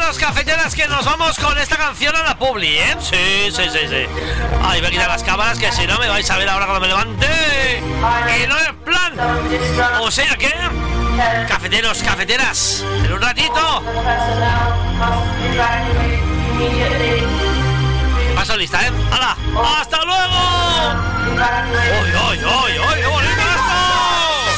cafeteras, que nos vamos con esta canción a la publi, ¿eh? Sí. Ay, voy a quitar las cámaras, que si no me vais a ver ahora cuando me levante. Y no es plan. O sea que, cafeteros, cafeteras, en un ratito. Paso lista, ¿eh? ¡Hala! ¡Hasta luego! ¡Oy!